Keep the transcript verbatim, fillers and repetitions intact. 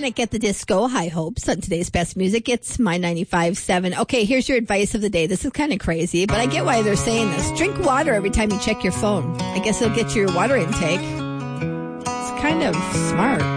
Panic at the Disco, High Hopes on today's best music. It's My ninety-five point seven. Okay, here's your advice of the day. This is kind of crazy, but I get why they're saying this. Drink water every time you check your phone. I guess it'll get your water intake. It's kind of smart.